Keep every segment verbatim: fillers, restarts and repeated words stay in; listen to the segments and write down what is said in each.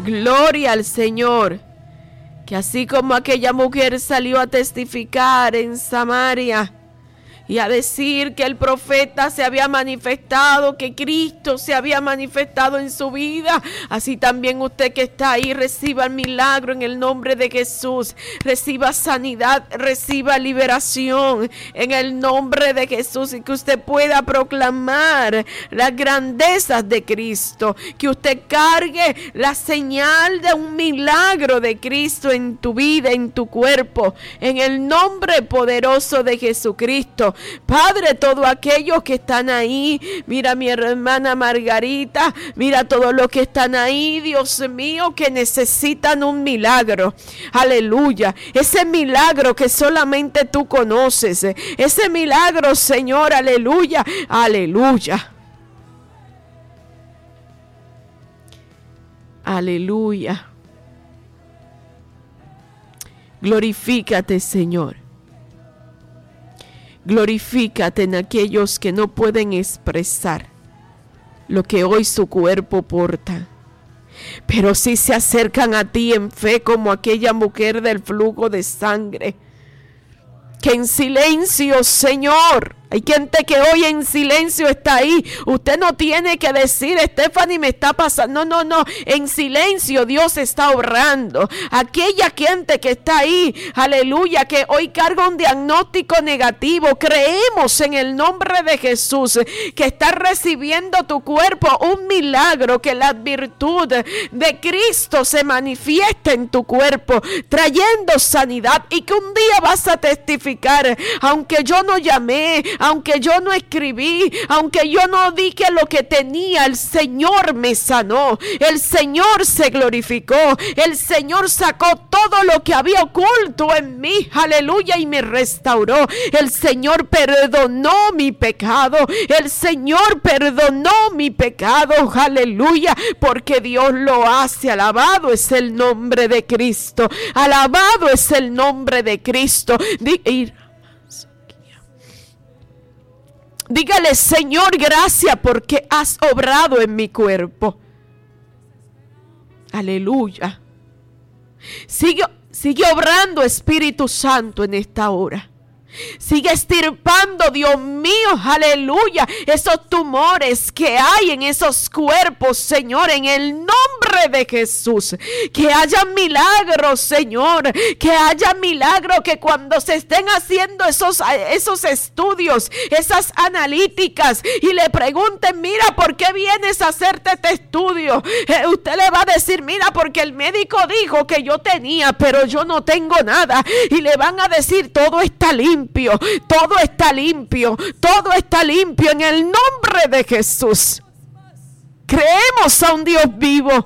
Gloria al Señor. Que así como aquella mujer salió a testificar en Samaria y a decir que el profeta se había manifestado, que Cristo se había manifestado en su vida, así también usted que está ahí reciba el milagro en el nombre de Jesús, reciba sanidad, reciba liberación en el nombre de Jesús, y que usted pueda proclamar las grandezas de Cristo, que usted cargue la señal de un milagro de Cristo en tu vida, en tu cuerpo, en el nombre poderoso de Jesucristo. Padre, todos aquellos que están ahí, mira mi hermana Margarita, mira todos los que están ahí, Dios mío, que necesitan un milagro, aleluya, ese milagro que solamente tú conoces, ese milagro, Señor, aleluya, aleluya, aleluya, glorifícate, Señor. Glorifícate en aquellos que no pueden expresar lo que hoy su cuerpo porta, pero sí se acercan a ti en fe, como aquella mujer del flujo de sangre, que en silencio, Señor, hay gente que hoy en silencio está ahí. Usted no tiene que decir, Stephanie, me está pasando. No, no, no. En silencio Dios está obrando. Aquella gente que está ahí, aleluya, que hoy carga un diagnóstico negativo. Creemos en el nombre de Jesús que está recibiendo tu cuerpo un milagro, que la virtud de Cristo se manifiesta en tu cuerpo, trayendo sanidad, y que un día vas a testificar, aunque yo no llamé, aunque yo no escribí, aunque yo no dije lo que tenía, el Señor me sanó, el Señor se glorificó, el Señor sacó todo lo que había oculto en mí, aleluya, y me restauró. El Señor perdonó mi pecado, el Señor perdonó mi pecado, aleluya, porque Dios lo hace. Alabado es el nombre de Cristo, alabado es el nombre de Cristo. Dígale, Señor, gracias porque has obrado en mi cuerpo. Aleluya. Sigue, sigue obrando, Espíritu Santo, en esta hora. Sigue estirpando, Dios mío, aleluya, esos tumores que hay en esos cuerpos, Señor, en el nombre de Jesús. Que haya milagros, Señor, que haya milagros, que cuando se estén haciendo esos, esos estudios, esas analíticas, y le pregunten, mira, ¿por qué vienes a hacerte este estudio? Eh, usted le va a decir, mira, porque el médico dijo que yo tenía, pero yo no tengo nada. Y le van a decir, todo está limpio. Todo está limpio, todo está limpio en el nombre de Jesús. Creemos a un Dios vivo.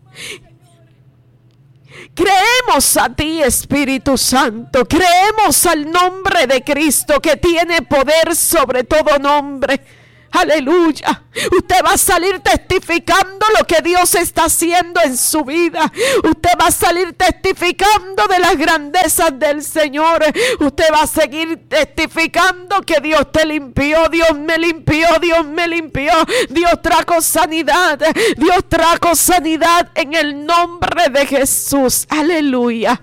Creemos a ti, Espíritu Santo. Creemos al nombre de Cristo, que tiene poder sobre todo nombre. Aleluya. Usted va a salir testificando lo que Dios está haciendo en su vida. Usted va a salir testificando de las grandezas del Señor. Usted va a seguir testificando que Dios te limpió. Dios me limpió, Dios me limpió. Dios trajo sanidad. Dios trajo sanidad en el nombre de Jesús. Aleluya.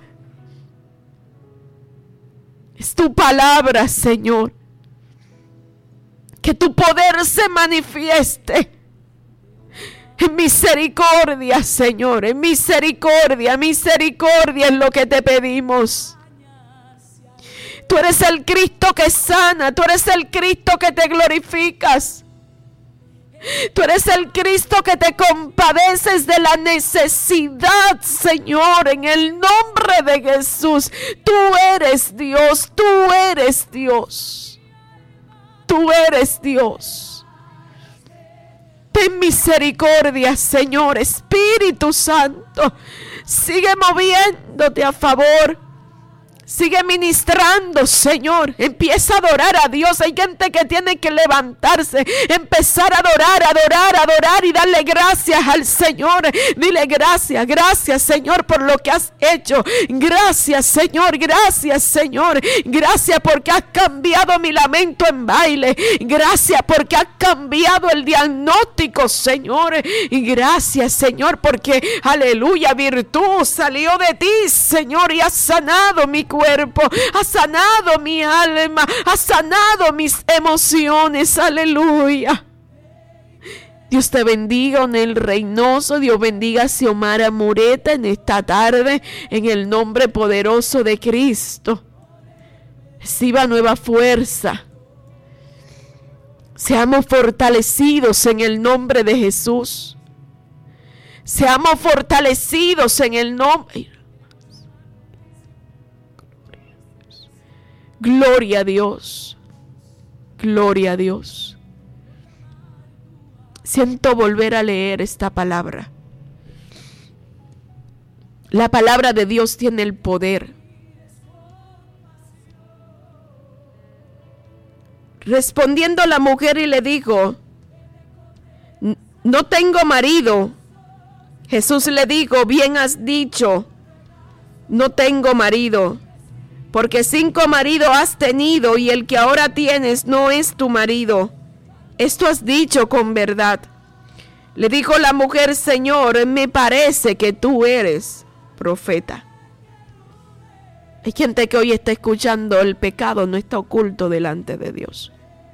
Es tu palabra, Señor. Que tu poder se manifieste en misericordia, Señor, en misericordia, misericordia es lo que te pedimos. Tú eres el Cristo que sana, tú eres el Cristo que te glorificas. Tú eres el Cristo que te compadeces de la necesidad, Señor, en el nombre de Jesús. Tú eres Dios, tú eres Dios. Tú eres Dios. Ten misericordia, Señor. Espíritu Santo, sigue moviéndote a favor Sigue ministrando, Señor. Empieza a adorar a Dios. Hay gente que tiene que levantarse, empezar a adorar, adorar, adorar y darle gracias al Señor. Dile gracias, gracias, Señor, por lo que has hecho. Gracias, Señor, gracias, Señor. Gracias porque has cambiado mi lamento en baile. Gracias porque has cambiado el diagnóstico, Señor. Y gracias, Señor, porque, aleluya, virtud salió de ti, Señor, y has sanado mi cuerpo, ha sanado mi alma, ha sanado mis emociones, aleluya. Dios te bendiga en el Reynoso, Dios bendiga a Xiomara Mureta en esta tarde, en el nombre poderoso de Cristo. Reciba nueva fuerza. Seamos fortalecidos en el nombre de Jesús. Seamos fortalecidos en el nombre. Gloria a Dios, gloria a Dios. Siento volver a leer esta palabra. La palabra de Dios tiene el poder. Respondiendo la mujer y le dijo: no tengo marido. Jesús le dijo: bien has dicho, no tengo marido. Porque cinco maridos has tenido y el que ahora tienes no es tu marido. Esto has dicho con verdad. Le dijo la mujer: Señor, me parece que tú eres profeta. Hay gente que hoy está escuchando: el pecado no está oculto delante de Dios.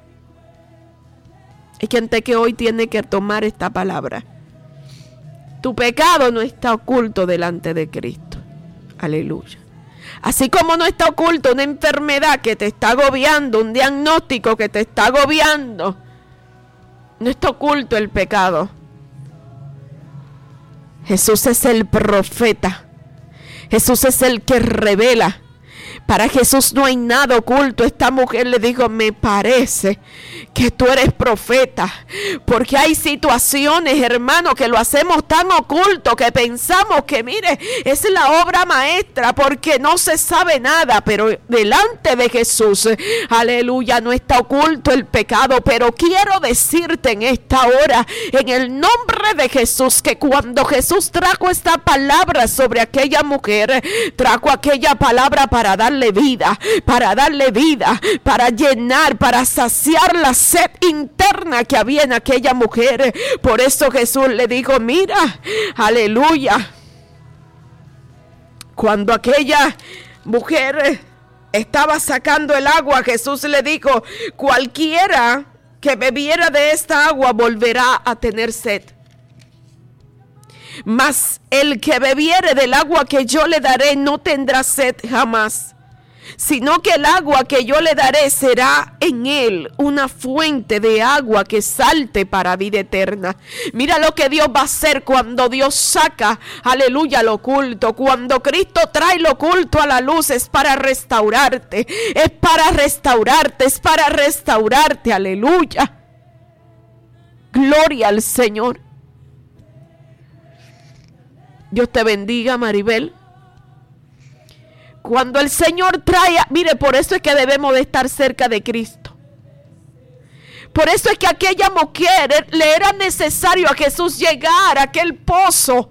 Hay gente que hoy tiene que tomar esta palabra. Tu pecado no está oculto delante de Cristo. Aleluya. Así como no está oculto una enfermedad que te está agobiando, un diagnóstico que te está agobiando, no está oculto el pecado. Jesús es el profeta. Jesús es el que revela. Para Jesús no hay nada oculto. Esta mujer le dijo: me parece que tú eres profeta. Porque hay situaciones, hermano, que lo hacemos tan oculto que pensamos que, mire, es la obra maestra porque no se sabe nada. Pero delante de Jesús, aleluya, no está oculto el pecado. Pero quiero decirte en esta hora, en el nombre de Jesús, que cuando Jesús trajo esta palabra sobre aquella mujer, trajo aquella palabra para dar darle vida, para darle vida, para llenar, para saciar la sed interna que había en aquella mujer. Por eso Jesús le dijo: mira, aleluya. Cuando aquella mujer estaba sacando el agua, Jesús le dijo: cualquiera que bebiera de esta agua volverá a tener sed. Mas el que bebiere del agua que yo le daré no tendrá sed jamás, sino que el agua que yo le daré será en él una fuente de agua que salte para vida eterna. Mira lo que Dios va a hacer cuando Dios saca, aleluya, lo oculto. Cuando Cristo trae lo oculto a la luz, es para restaurarte, es para restaurarte, es para restaurarte, aleluya. Gloria al Señor. Dios te bendiga, Maribel. Cuando el Señor trae, mire, por eso es que debemos de estar cerca de Cristo. Por eso es que aquella mujer le era necesario a Jesús llegar a aquel pozo.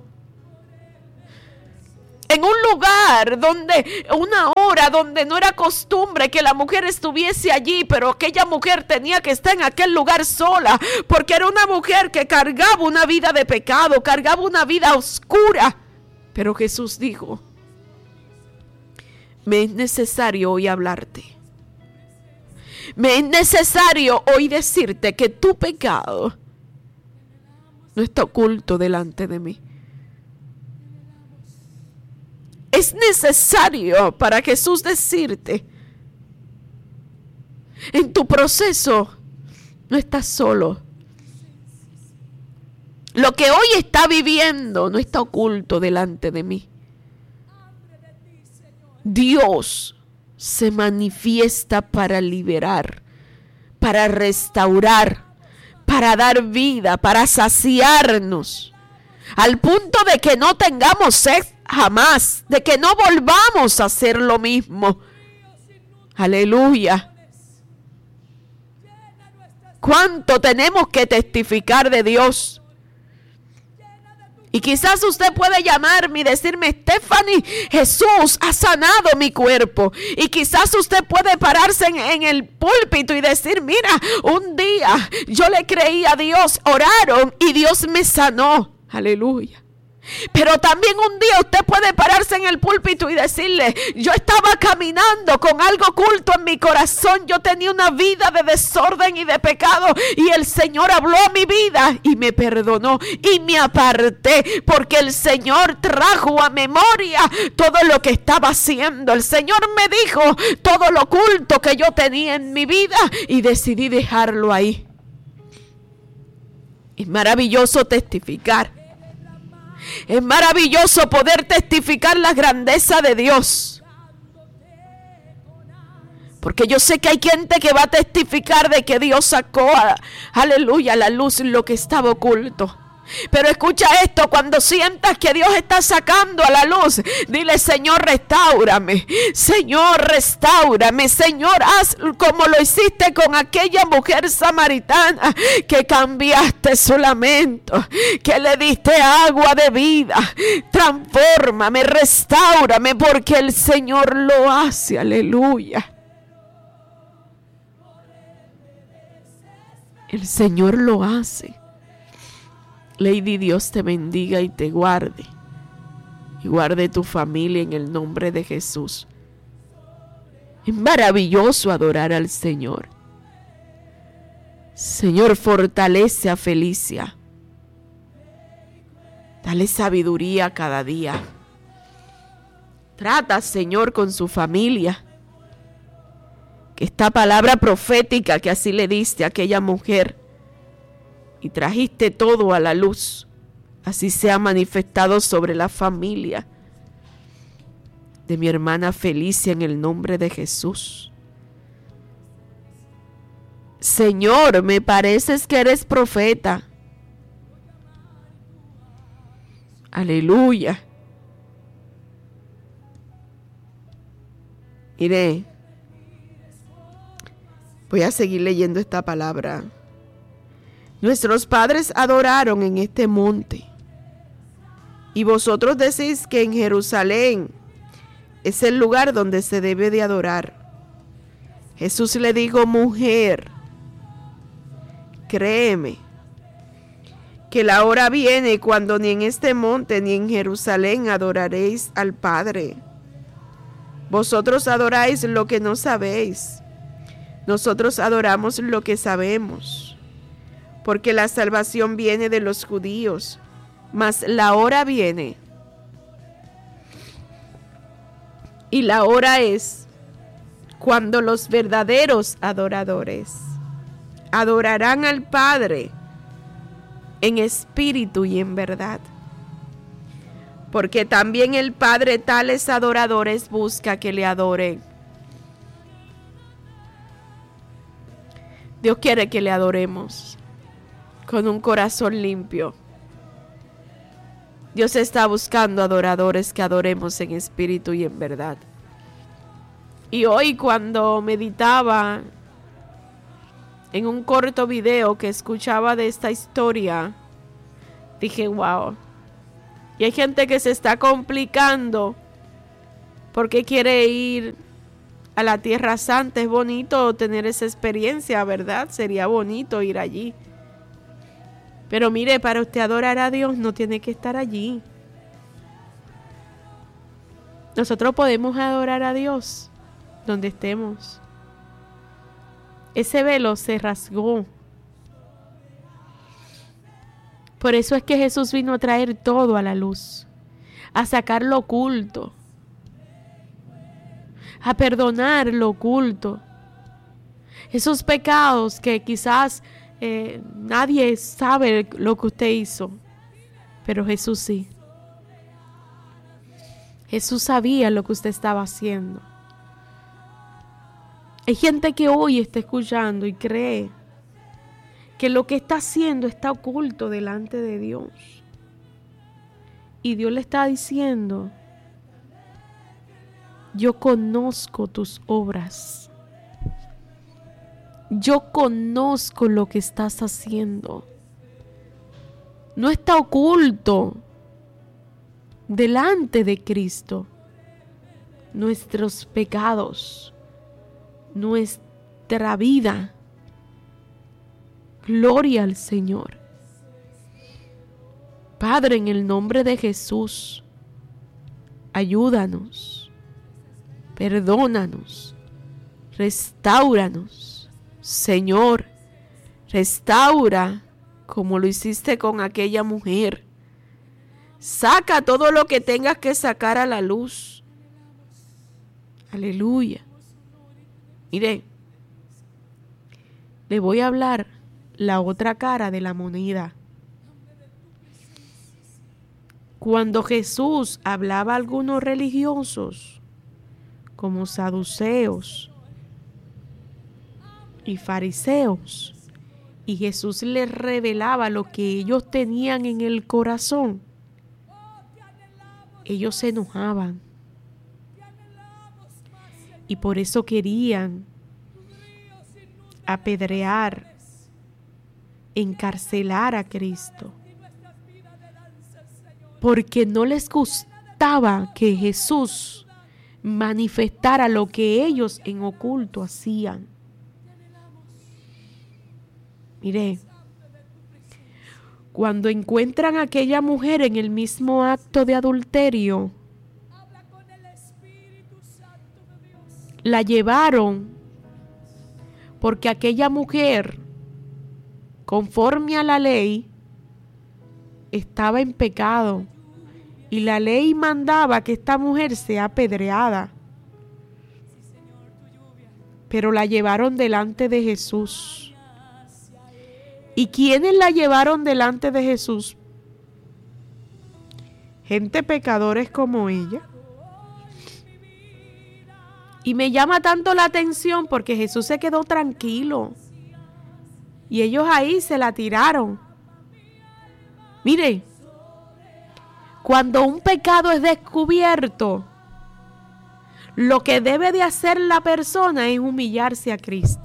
En un lugar donde, una hora donde no era costumbre que la mujer estuviese allí, pero aquella mujer tenía que estar en aquel lugar sola, porque era una mujer que cargaba una vida de pecado, cargaba una vida oscura. Pero Jesús dijo: me es necesario hoy hablarte. Me es necesario hoy decirte que tu pecado no está oculto delante de mí. Es necesario para Jesús decirte: en tu proceso no estás solo. Lo que hoy está viviendo no está oculto delante de mí. Dios se manifiesta para liberar, para restaurar, para dar vida, para saciarnos, al punto de que no tengamos sed jamás, de que no volvamos a hacer lo mismo. Aleluya. ¿Cuánto tenemos que testificar de Dios? Y quizás usted puede llamarme y decirme: Stephanie, Jesús ha sanado mi cuerpo. Y quizás usted puede pararse en, en el púlpito y decir: mira, un día yo le creí a Dios, oraron y Dios me sanó. Aleluya. Pero también un día usted puede pararse en el púlpito y decirle: yo estaba caminando con algo oculto en mi corazón, yo tenía una vida de desorden y de pecado, y el Señor habló a mi vida y me perdonó y me aparté, porque el Señor trajo a memoria todo lo que estaba haciendo. El Señor me dijo todo lo oculto que yo tenía en mi vida y decidí dejarlo ahí. Es maravilloso testificar. Es maravilloso poder testificar la grandeza de Dios. Porque yo sé que hay gente que va a testificar de que Dios sacó a, aleluya, a la luz lo que estaba oculto. Pero escucha esto: cuando sientas que Dios está sacando a la luz, dile: Señor, restáurame, Señor, restáurame, Señor, haz como lo hiciste con aquella mujer samaritana, que cambiaste su lamento, que le diste agua de vida. Transfórmame, restáurame, porque el Señor lo hace. Aleluya. El Señor lo hace. Lady, Dios te bendiga y te guarde. Y guarde tu familia en el nombre de Jesús. Es maravilloso adorar al Señor. Señor, fortalece a Felicia. Dale sabiduría cada día. Trata, Señor, con su familia. Que esta palabra profética que así le diste a aquella mujer y trajiste todo a la luz, así sea manifestado sobre la familia de mi hermana Felicia en el nombre de Jesús. Señor, me pareces que eres profeta. Aleluya. Mire, voy a seguir leyendo esta palabra. Nuestros padres adoraron en este monte, y vosotros decís que en Jerusalén es el lugar donde se debe de adorar. Jesús le dijo: mujer, créeme, que la hora viene cuando ni en este monte ni en Jerusalén adoraréis al Padre. Vosotros adoráis lo que no sabéis, nosotros adoramos lo que sabemos. Porque la salvación viene de los judíos, mas la hora viene. Y la hora es cuando los verdaderos adoradores adorarán al Padre en espíritu y en verdad. Porque también el Padre tales adoradores busca que le adoren. Dios quiere que le adoremos con un corazón limpio. Dios está buscando adoradores que adoremos en espíritu y en verdad. Y hoy, cuando meditaba en un corto video que escuchaba de esta historia, dije: wow. Y hay gente que se está complicando porque quiere ir a la Tierra Santa. Es bonito tener esa experiencia, ¿verdad? Sería bonito ir allí. Pero mire, para usted adorar a Dios no tiene que estar allí. Nosotros podemos adorar a Dios donde estemos. Ese velo se rasgó. Por eso es que Jesús vino a traer todo a la luz, a sacar lo oculto, a perdonar lo oculto. Esos pecados que quizás Eh, nadie sabe lo que usted hizo, pero Jesús sí. Jesús sabía lo que usted estaba haciendo. Hay gente que hoy está escuchando y cree que lo que está haciendo está oculto delante de Dios. Y Dios le está diciendo, yo conozco tus obras. Yo conozco lo que estás haciendo. No está oculto delante de Cristo nuestros pecados, nuestra vida. Gloria al Señor. Padre, en el nombre de Jesús, ayúdanos, perdónanos, restáuranos. Señor, restaura como lo hiciste con aquella mujer. Saca todo lo que tengas que sacar a la luz. Aleluya. Mire, le voy a hablar la otra cara de la moneda. Cuando Jesús hablaba a algunos religiosos, como saduceos y fariseos, y Jesús les revelaba lo que ellos tenían en el corazón, ellos se enojaban y por eso querían apedrear, encarcelar a Cristo, porque no les gustaba que Jesús manifestara lo que ellos en oculto hacían. Mire, cuando encuentran a aquella mujer en el mismo acto de adulterio, la llevaron porque aquella mujer, conforme a la ley, estaba en pecado y la ley mandaba que esta mujer sea apedreada. Pero la llevaron delante de Jesús. ¿Y quiénes la llevaron delante de Jesús? Gente pecadores como ella. Y me llama tanto la atención porque Jesús se quedó tranquilo. Y ellos ahí se la tiraron. Mire, cuando un pecado es descubierto, lo que debe de hacer la persona es humillarse a Cristo.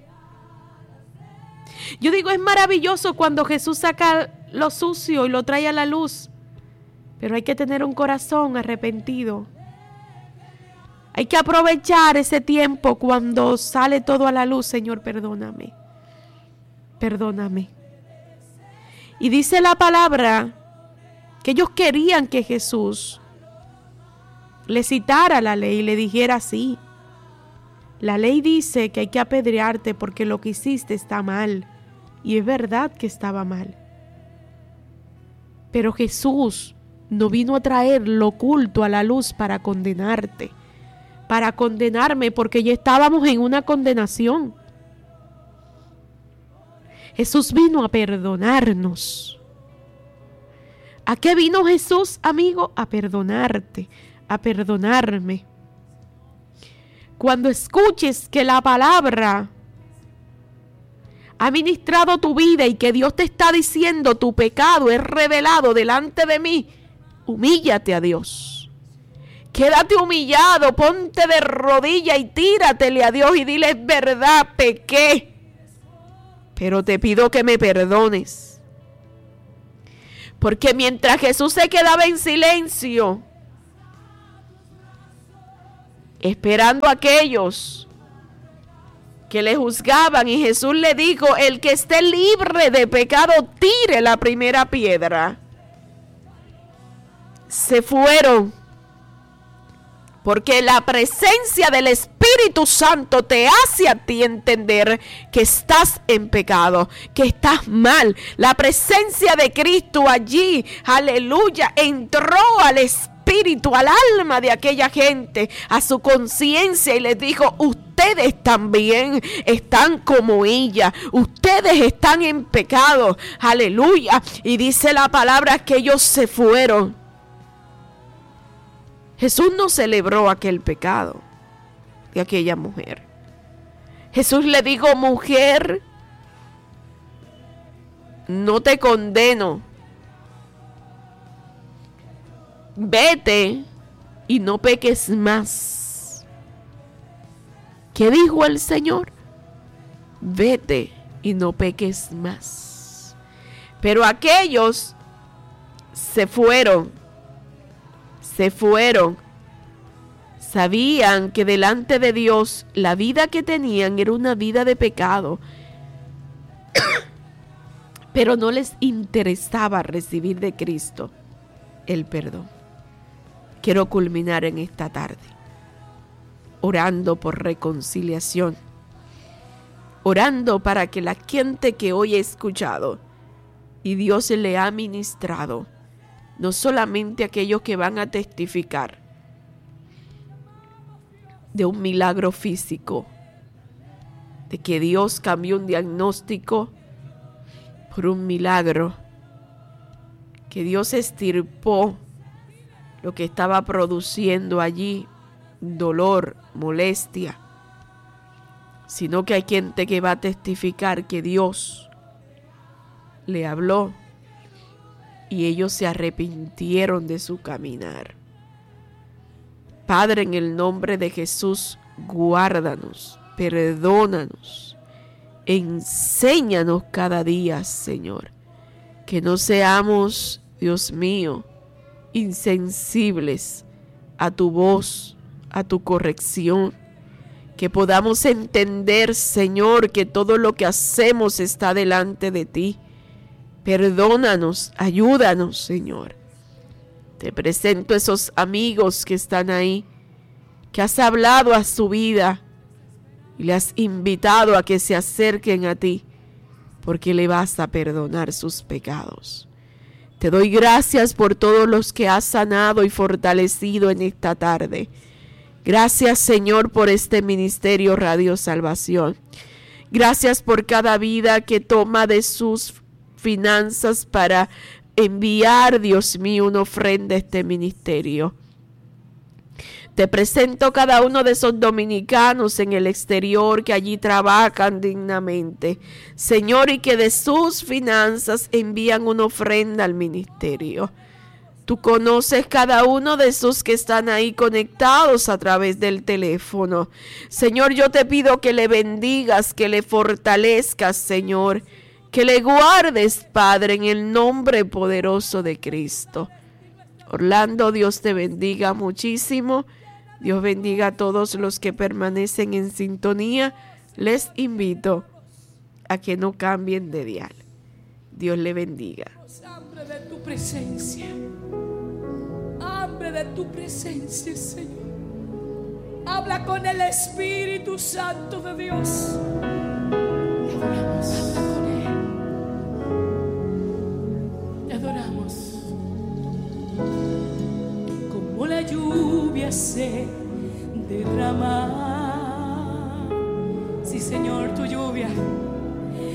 Yo digo, es maravilloso cuando Jesús saca lo sucio y lo trae a la luz, pero hay que tener un corazón arrepentido. Hay que aprovechar ese tiempo cuando sale todo a la luz. Señor, perdóname, perdóname. Y dice la palabra que ellos querían que Jesús le citara la ley y le dijera así: la ley dice que hay que apedrearte porque lo que hiciste está mal. Y es verdad que estaba mal. Pero Jesús no vino a traer lo oculto a la luz para condenarte, para condenarme, porque ya estábamos en una condenación. Jesús vino a perdonarnos. ¿A qué vino Jesús, amigo? A perdonarte, a perdonarme. Cuando escuches que la palabra ha ministrado tu vida y que Dios te está diciendo tu pecado es revelado delante de mí, humíllate a Dios. Quédate humillado, ponte de rodilla y tíratele a Dios y dile: es verdad, pequé, pero te pido que me perdones. Porque mientras Jesús se quedaba en silencio, esperando a aquellos que le juzgaban, y Jesús le dijo: el que esté libre de pecado, tire la primera piedra. Se fueron, porque la presencia del Espíritu Santo te hace a ti entender que estás en pecado, que estás mal. La presencia de Cristo allí, aleluya, entró al Espíritu, al alma de aquella gente, a su conciencia, y les dijo: ustedes también están como ella, ustedes están en pecado, aleluya. Y dice la palabra que ellos se fueron. Jesús no celebró aquel pecado de aquella mujer. Jesús le dijo: mujer, no te condeno. vete y no peques más. ¿Qué dijo el Señor? Vete y no peques más. Pero aquellos se fueron, se fueron. Sabían que delante de Dios la vida que tenían era una vida de pecado, pero no les interesaba recibir de Cristo el perdón. Quiero culminar en esta tarde orando por reconciliación, orando para que la gente que hoy ha escuchado y Dios le ha ministrado, no solamente aquellos que van a testificar de un milagro físico, de que Dios cambió un diagnóstico por un milagro, que Dios estirpó lo que estaba produciendo allí, dolor, molestia, sino que hay gente que va a testificar que Dios le habló y ellos se arrepintieron de su caminar. Padre, en el nombre de Jesús, guárdanos, perdónanos, enséñanos cada día, Señor, que no seamos, Dios mío, insensibles a tu voz, a tu corrección, que podamos entender, Señor, que todo lo que hacemos está delante de ti. Perdónanos, ayúdanos, Señor. Te presento esos amigos que están ahí, que has hablado a su vida y le has invitado a que se acerquen a ti, porque le vas a perdonar sus pecados. Te doy gracias por todos los que has sanado y fortalecido en esta tarde. Gracias, Señor, por este ministerio Radio Salvación. Gracias por cada vida que toma de sus finanzas para enviar, Dios mío, una ofrenda a este ministerio. Te presento cada uno de esos dominicanos en el exterior que allí trabajan dignamente, Señor, y que de sus finanzas envían una ofrenda al ministerio. Tú conoces cada uno de esos que están ahí conectados a través del teléfono. Señor, yo te pido que le bendigas, que le fortalezcas, Señor, que le guardes, Padre, en el nombre poderoso de Cristo. Orlando, Dios te bendiga muchísimo. Dios bendiga a todos los que permanecen en sintonía. Les invito a que no cambien de dial. Dios le bendiga. Hambre de tu presencia. Hambre de tu presencia, Señor. Habla con el Espíritu Santo de Dios. Te adoramos. Habla con Él. Te adoramos. Como la lluvia se derrama